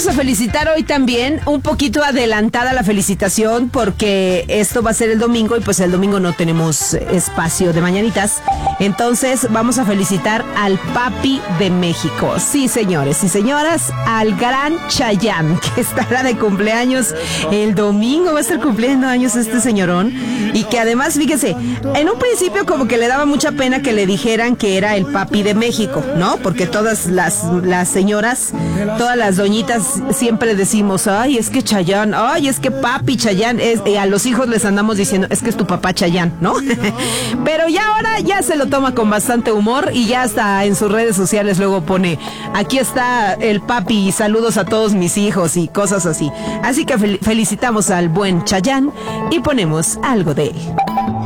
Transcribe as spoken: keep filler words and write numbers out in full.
vamos a felicitar hoy también, un poquito adelantada la felicitación, porque esto va a ser el domingo y pues el domingo no tenemos espacio de mañanitas. Entonces vamos a felicitar al papi de México. Sí, señores y señoras, al gran Chayanne, que estará de cumpleaños el domingo. Va a estar cumpliendo años este señorón. Y que además, fíjese, en un principio como que le daba mucha pena que le dijeran que era el papi de México, ¿no? Porque todas las, las señoras, todas las doñitas siempre decimos, ay, es que Chayanne, ay, es que papi Chayanne, es, y a los hijos les andamos diciendo, es que es tu papá Chayanne, ¿no? Pero ya ahora ya se lo toma con bastante humor y ya hasta en sus redes sociales luego pone, aquí está el papi, saludos a todos mis hijos y cosas así. Así que fel- felicitamos al buen Chayanne y ponemos algo de él.